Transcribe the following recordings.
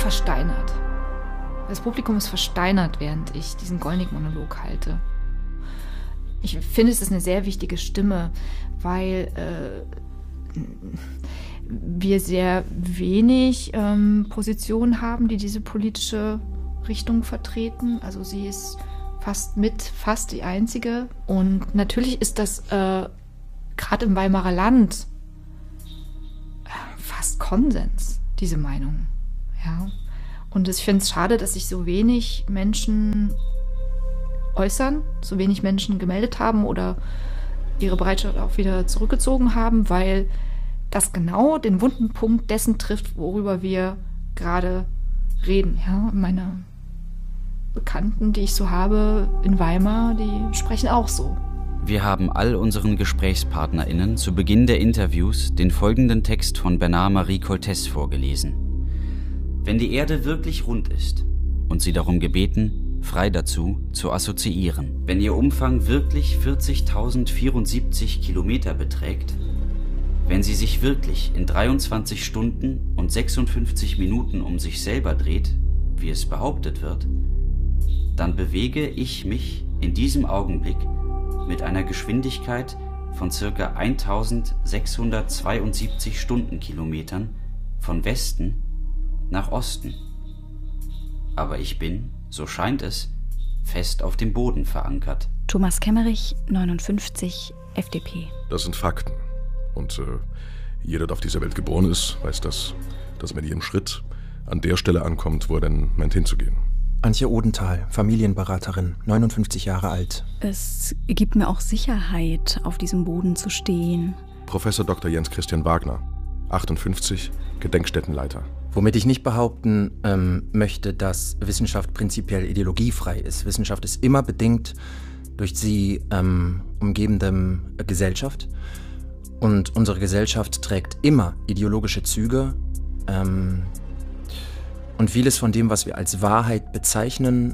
versteinert. Das Publikum ist versteinert, während ich diesen Gollnick-Monolog halte. Ich finde, es ist eine sehr wichtige Stimme, weil wir sehr wenig Positionen haben, die diese politische Richtung vertreten. Also sie ist fast die einzige. Und natürlich ist das gerade im Weimarer Land fast Konsens, diese Meinung. Ja. Und ich finde es schade, dass sich so wenig Menschen äußern, so wenig Menschen gemeldet haben oder ihre Bereitschaft auch wieder zurückgezogen haben, weil das genau den wunden Punkt dessen trifft, worüber wir gerade reden. Ja, meine Bekannten, die ich so habe in Weimar, die sprechen auch so. Wir haben all unseren GesprächspartnerInnen zu Beginn der Interviews den folgenden Text von Bernard Marie Coltès vorgelesen. Wenn die Erde wirklich rund ist und sie darum gebeten, frei dazu zu assoziieren. Wenn ihr Umfang wirklich 40.074 Kilometer beträgt, wenn sie sich wirklich in 23 Stunden und 56 Minuten um sich selber dreht, wie es behauptet wird, dann bewege ich mich in diesem Augenblick mit einer Geschwindigkeit von ca. 1672 Stundenkilometern von Westen nach Osten. Aber ich bin, so scheint es, fest auf dem Boden verankert. Thomas Kemmerich, 59, FDP. Das sind Fakten. Und jeder, der auf dieser Welt geboren ist, weiß, dass mit jedem Schritt an der Stelle ankommt, wo er denn meint hinzugehen. Antje Odenthal, Familienberaterin, 59 Jahre alt. Es gibt mir auch Sicherheit, auf diesem Boden zu stehen. Professor Dr. Jens Christian Wagner, 58, Gedenkstättenleiter. Womit ich nicht behaupten möchte, dass Wissenschaft prinzipiell ideologiefrei ist. Wissenschaft ist immer bedingt durch sie umgebende Gesellschaft. Und unsere Gesellschaft trägt immer ideologische Züge. Und vieles von dem, was wir als Wahrheit bezeichnen,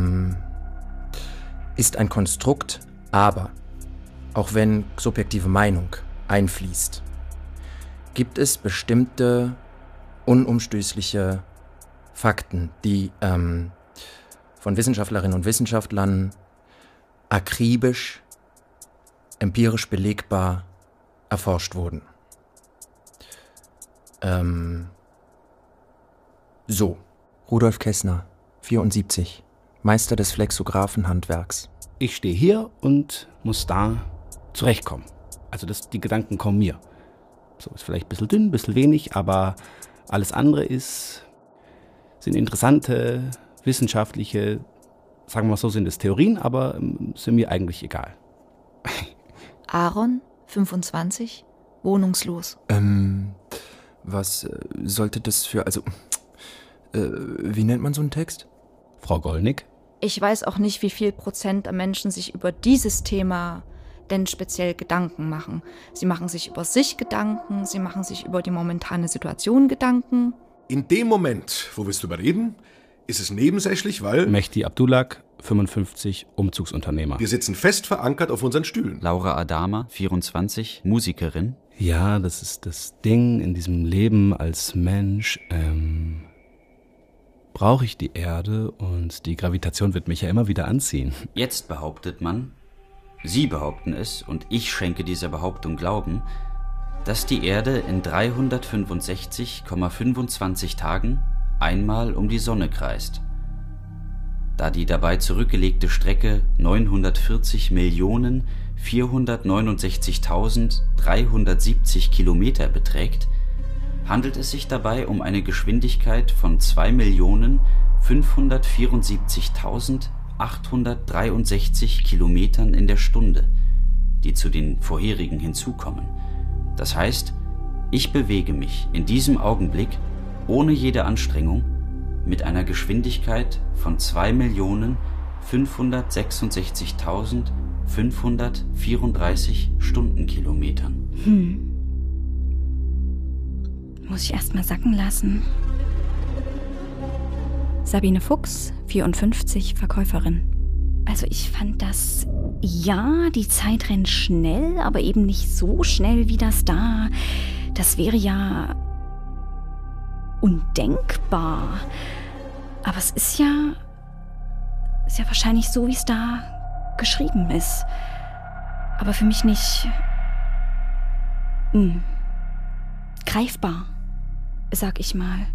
ist ein Konstrukt. Aber auch wenn subjektive Meinung einfließt, gibt es bestimmte unumstößliche Fakten, die von Wissenschaftlerinnen und Wissenschaftlern akribisch, empirisch belegbar erforscht wurden. Rudolf Kessner, 74, Meister des Flexographenhandwerks. Ich stehe hier und muss da zurechtkommen. Also die Gedanken kommen mir. So ist vielleicht ein bisschen dünn, ein bisschen wenig, aber alles andere sind interessante, wissenschaftliche, sagen wir mal so, sind es Theorien, aber sind mir eigentlich egal. Aaron, 25, wohnungslos. Was sollte das wie nennt man so einen Text? Frau Gollnick? Ich weiß auch nicht, wie viel Prozent der Menschen sich über dieses Thema denn speziell Gedanken machen. Sie machen sich über sich Gedanken, sie machen sich über die momentane Situation Gedanken. In dem Moment, wo wir es drüber reden, ist es nebensächlich, weil Mehdi Abdulak, 55, Umzugsunternehmer. wir sitzen fest verankert auf unseren Stühlen. Laura Adama, 24, Musikerin. Ja, das ist das Ding in diesem Leben als Mensch. Brauche ich die Erde und die Gravitation wird mich ja immer wieder anziehen. Jetzt behauptet man, Sie behaupten es und ich schenke dieser Behauptung Glauben, dass die Erde in 365,25 Tagen einmal um die Sonne kreist. Da die dabei zurückgelegte Strecke 940.469.370 Kilometer beträgt, handelt es sich dabei um eine Geschwindigkeit von 2.574.863 Kilometern in der Stunde, die zu den vorherigen hinzukommen. Das heißt, ich bewege mich in diesem Augenblick ohne jede Anstrengung mit einer Geschwindigkeit von 2.566.534 Stundenkilometern. Muss ich erst mal sacken lassen. Sabine Fuchs, 54, Verkäuferin. Also ich fand das, ja, die Zeit rennt schnell, aber eben nicht so schnell wie das da. Das wäre ja undenkbar. Aber es ist ja wahrscheinlich so, wie es da geschrieben ist. Aber für mich nicht greifbar, sag ich mal.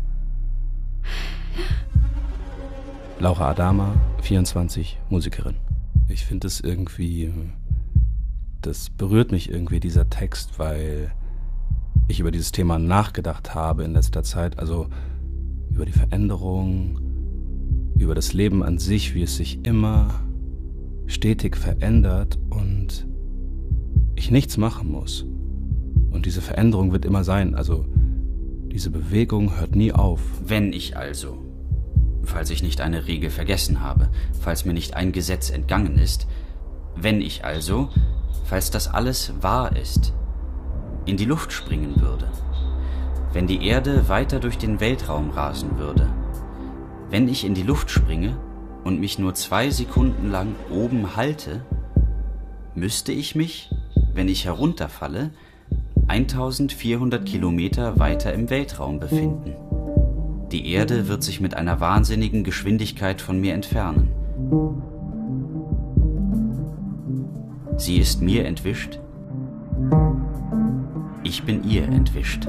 Laura Adama, 24, Musikerin. Ich finde es irgendwie, das berührt mich irgendwie, dieser Text, weil ich über dieses Thema nachgedacht habe in letzter Zeit, also über die Veränderung, über das Leben an sich, wie es sich immer stetig verändert und ich nichts machen muss. Und diese Veränderung wird immer sein, also diese Bewegung hört nie auf. Wenn ich also, falls ich nicht eine Regel vergessen habe, falls mir nicht ein Gesetz entgangen ist, wenn ich also, falls das alles wahr ist, in die Luft springen würde, wenn die Erde weiter durch den Weltraum rasen würde, wenn ich in die Luft springe und mich nur 2 Sekunden lang oben halte, müsste ich mich, wenn ich herunterfalle, 1400 Kilometer weiter im Weltraum befinden. Die Erde wird sich mit einer wahnsinnigen Geschwindigkeit von mir entfernen. Sie ist mir entwischt. Ich bin ihr entwischt.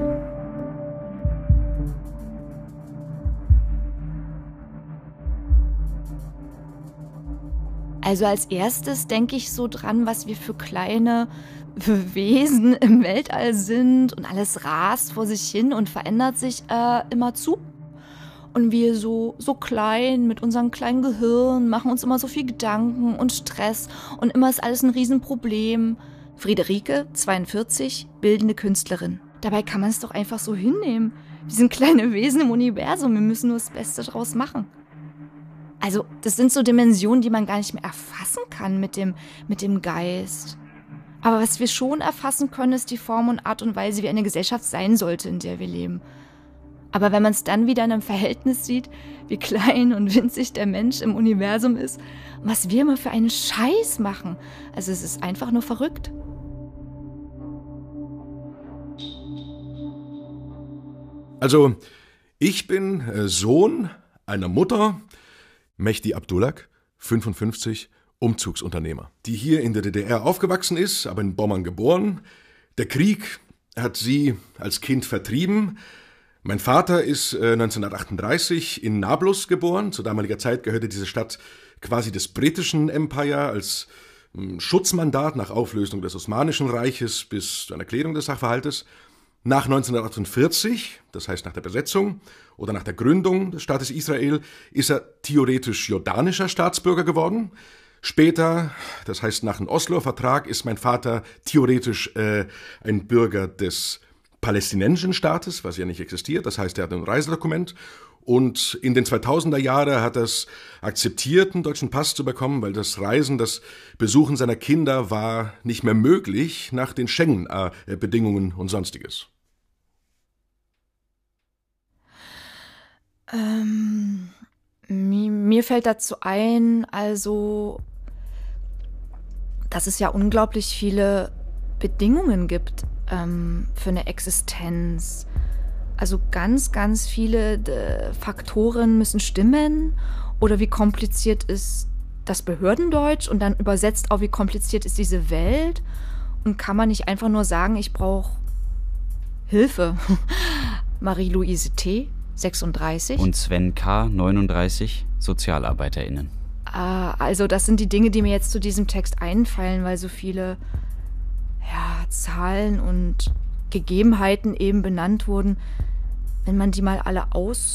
Also als erstes denke ich so dran, was wir für kleine Wesen im Weltall sind und alles rast vor sich hin und verändert sich immer zu. Und wir so klein mit unserem kleinen Gehirn machen uns immer so viel Gedanken und Stress und immer ist alles ein Riesenproblem. Friederike, 42, bildende Künstlerin. Dabei kann man es doch einfach so hinnehmen. Wir sind kleine Wesen im Universum, wir müssen nur das Beste draus machen. Also das sind so Dimensionen, die man gar nicht mehr erfassen kann mit dem Geist. Aber was wir schon erfassen können, ist die Form und Art und Weise, wie eine Gesellschaft sein sollte, in der wir leben. Aber wenn man es dann wieder in einem Verhältnis sieht, wie klein und winzig der Mensch im Universum ist, was wir immer für einen Scheiß machen, also es ist einfach nur verrückt. Also, ich bin Sohn einer Mutter, Mehdi Abdulak, 55, Umzugsunternehmer, die hier in der DDR aufgewachsen ist, aber in Bommern geboren. Der Krieg hat sie als Kind vertrieben. Mein Vater ist 1938 in Nablus geboren. Zu damaliger Zeit gehörte diese Stadt quasi des britischen Empire als Schutzmandat nach Auflösung des Osmanischen Reiches bis zu einer Klärung des Sachverhaltes. Nach 1948, das heißt nach der Besetzung oder nach der Gründung des Staates Israel, ist er theoretisch jordanischer Staatsbürger geworden. Später, das heißt nach dem Osloer Vertrag, ist mein Vater theoretisch ein Bürger des palästinensischen Staates, was ja nicht existiert. Das heißt, er hat ein Reisedokument. Und in den 2000er Jahren hat er es akzeptiert, einen deutschen Pass zu bekommen, weil das Reisen, das Besuchen seiner Kinder war nicht mehr möglich nach den Schengen-Bedingungen und Sonstiges. Mir fällt dazu ein, also, dass es ja unglaublich viele Bedingungen gibt für eine Existenz. Also ganz, ganz viele Faktoren müssen stimmen. Oder wie kompliziert ist das Behördendeutsch und dann übersetzt auch, wie kompliziert ist diese Welt. Und kann man nicht einfach nur sagen, ich brauche Hilfe. Marie-Louise T., 36. Und Sven K., 39, SozialarbeiterInnen. Also das sind die Dinge, die mir jetzt zu diesem Text einfallen, weil so viele Zahlen und Gegebenheiten eben benannt wurden. Wenn man die mal alle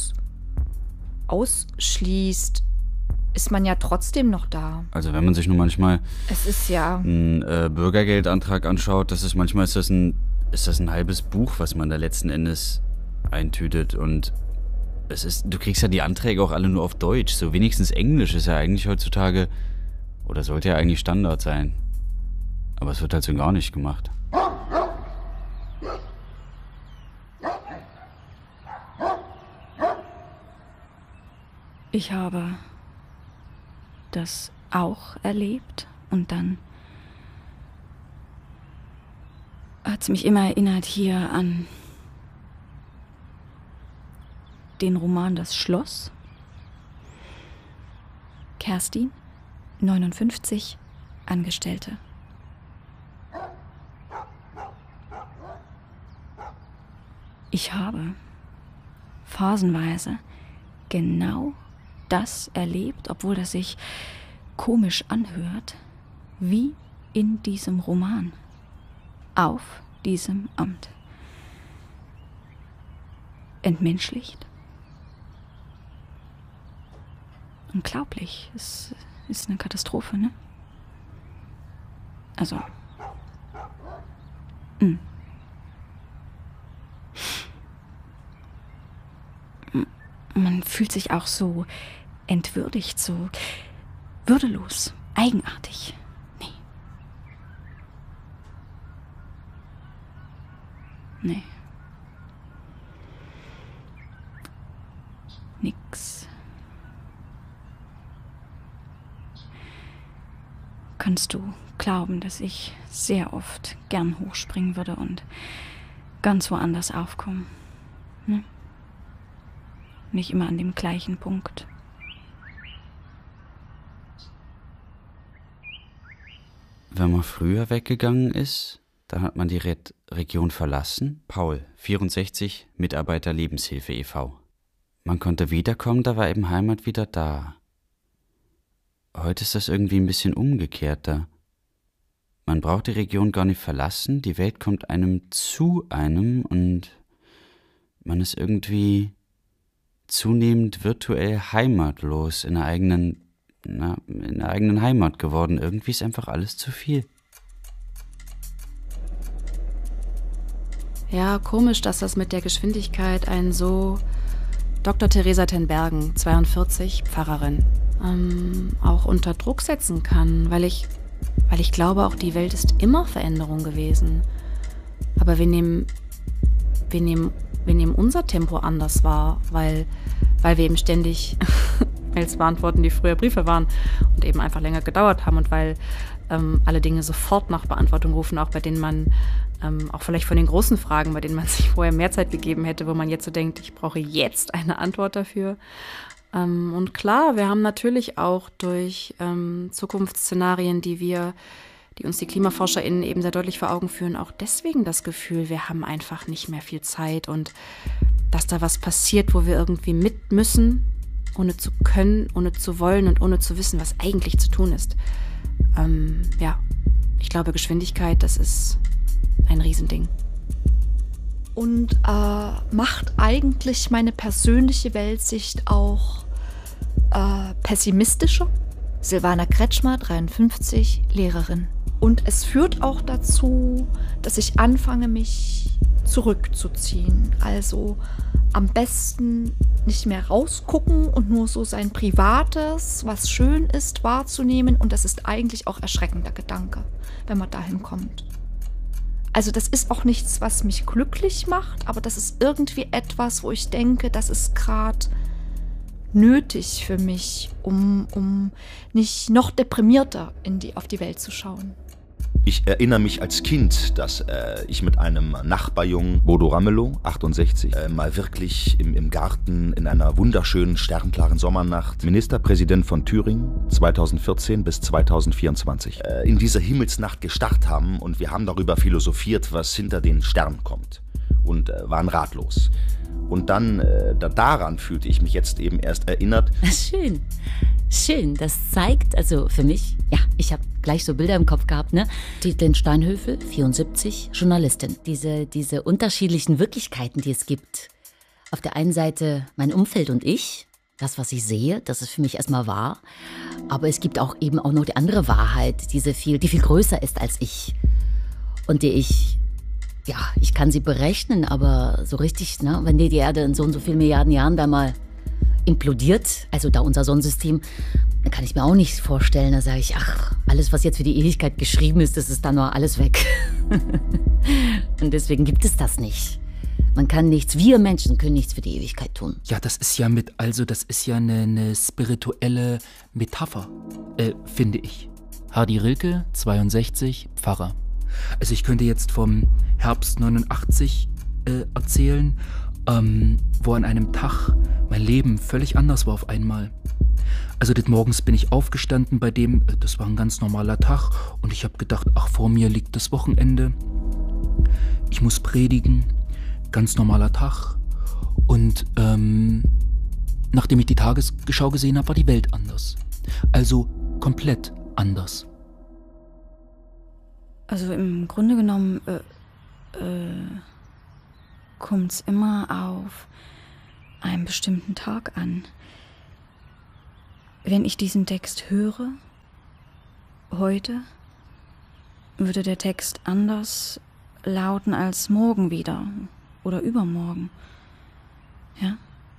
ausschließt, ist man ja trotzdem noch da. Also wenn man sich nur manchmal einen Bürgergeldantrag anschaut, ist das ein halbes Buch, was man da letzten Endes eintütet. Und du kriegst ja die Anträge auch alle nur auf Deutsch. So wenigstens Englisch ist ja eigentlich heutzutage, oder sollte ja eigentlich Standard sein. Aber es wird halt so gar nicht gemacht. Ich habe das auch erlebt und dann hat es mich immer erinnert hier an den Roman Das Schloss. Kerstin, 59, Angestellte. Ich habe phasenweise genau das erlebt, obwohl das sich komisch anhört, wie in diesem Roman, auf diesem Amt. Entmenschlicht. Unglaublich. Es ist eine Katastrophe, ne? Also. Man fühlt sich auch so entwürdigt, so würdelos, eigenartig. Nee. Nix. Kannst du glauben, dass ich sehr oft gern hochspringen würde und ganz woanders aufkommen? Ne? Nicht immer an dem gleichen Punkt. Wenn man früher weggegangen ist, dann hat man die Region verlassen. Paul, 64, Mitarbeiter Lebenshilfe e.V. Man konnte wiederkommen, da war eben Heimat wieder da. Heute ist das irgendwie ein bisschen umgekehrter. Man braucht die Region gar nicht verlassen, die Welt kommt einem zu einem und man ist irgendwie zunehmend virtuell heimatlos in der eigenen Heimat geworden. Irgendwie ist einfach alles zu viel. Ja, komisch, dass das mit der Geschwindigkeit einen so... Dr. Theresa ten Bergen, 42, Pfarrerin, auch unter Druck setzen kann, weil ich glaube, auch die Welt ist immer Veränderung gewesen. Aber wir nehmen unser Tempo anders wahr, weil wir eben ständig Mails beantworten, die früher Briefe waren und eben einfach länger gedauert haben und weil alle Dinge sofort nach Beantwortung rufen, auch bei denen man, auch vielleicht von den großen Fragen, bei denen man sich vorher mehr Zeit gegeben hätte, wo man jetzt so denkt, ich brauche jetzt eine Antwort dafür. Und klar, wir haben natürlich auch durch Zukunftsszenarien, die uns die KlimaforscherInnen eben sehr deutlich vor Augen führen, auch deswegen das Gefühl, wir haben einfach nicht mehr viel Zeit und dass da was passiert, wo wir irgendwie mit müssen, ohne zu können, ohne zu wollen und ohne zu wissen, was eigentlich zu tun ist. Ja, ich glaube, Geschwindigkeit, das ist ein Riesending. Und macht eigentlich meine persönliche Weltsicht auch pessimistischer? Silvana Kretschmer, 53, Lehrerin. Und es führt auch dazu, dass ich anfange, mich zurückzuziehen. Also am besten nicht mehr rausgucken und nur so sein Privates, was schön ist, wahrzunehmen. Und das ist eigentlich auch erschreckender Gedanke, wenn man dahin kommt. Also das ist auch nichts, was mich glücklich macht, aber das ist irgendwie etwas, wo ich denke, das ist gerade nötig für mich, um nicht noch deprimierter auf die Welt zu schauen. Ich erinnere mich als Kind, dass ich mit einem Nachbarjungen, Bodo Ramelow, 68, mal wirklich im Garten in einer wunderschönen, sternklaren Sommernacht, Ministerpräsident von Thüringen, 2014 bis 2024, in dieser Himmelsnacht gestarrt haben und wir haben darüber philosophiert, was hinter den Sternen kommt und waren ratlos. Und dann, daran fühlte ich mich jetzt eben erst erinnert. Schön, das zeigt, also für mich, ja, ich habe gleich so Bilder im Kopf gehabt, ne? Dietlin Steinhöfel, 74, Journalistin. Diese unterschiedlichen Wirklichkeiten, die es gibt. Auf der einen Seite mein Umfeld und ich, das, was ich sehe, das ist für mich erstmal wahr. Aber es gibt auch eben auch noch die andere Wahrheit, die viel größer ist als ich. Und ich kann sie berechnen, aber so richtig, ne, wenn die Erde in so und so vielen Milliarden Jahren da mal implodiert, also da unser Sonnensystem, dann kann ich mir auch nicht vorstellen, da sage ich, ach, alles, was jetzt für die Ewigkeit geschrieben ist, das ist dann nur alles weg. Und deswegen gibt es das nicht. Man kann nichts, wir Menschen können nichts für die Ewigkeit tun. Ja, das ist ja eine spirituelle Metapher, finde ich. Hardy Rilke, 62, Pfarrer. Also ich könnte jetzt vom Herbst 89 erzählen, wo an einem Tag mein Leben völlig anders war auf einmal. Also des Morgens bin ich aufgestanden bei dem, das war ein ganz normaler Tag und ich habe gedacht, ach, vor mir liegt das Wochenende. Ich muss predigen, ganz normaler Tag. Und nachdem ich die Tagesschau gesehen habe, war die Welt anders. Also komplett anders. Also im Grunde genommen kommt es immer auf einen bestimmten Tag an. Wenn ich diesen Text höre, heute, würde der Text anders lauten als morgen wieder oder übermorgen. Ja?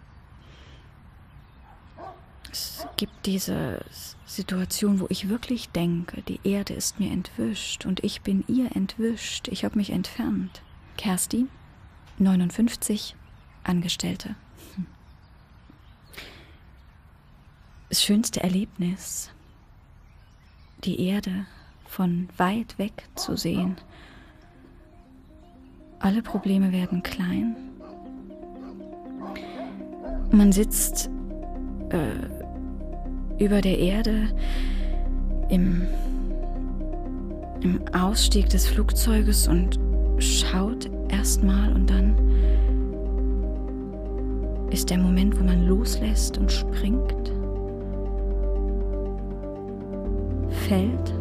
Es gibt diese Situation, wo ich wirklich denke, die Erde ist mir entwischt und ich bin ihr entwischt. Ich habe mich entfernt. Kerstin, 59, Angestellte. Das schönste Erlebnis, die Erde von weit weg zu sehen. Alle Probleme werden klein. Man sitzt über der Erde im Ausstieg des Flugzeuges und schaut erstmal und dann ist der Moment, wo man loslässt und springt, fällt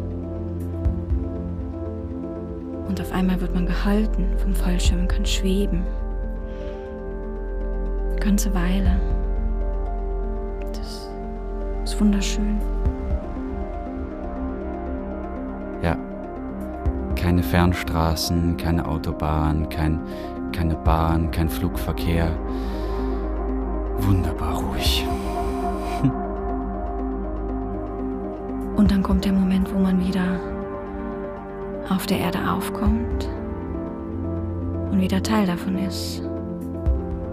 und auf einmal wird man gehalten vom Fallschirm und kann schweben. Eine ganze Weile. Das ist wunderschön. Ja, keine Fernstraßen, keine Autobahn, keine Bahn, kein Flugverkehr. Wunderbar ruhig. Und dann kommt der Moment, wo man wieder auf der Erde aufkommt und wieder Teil davon ist.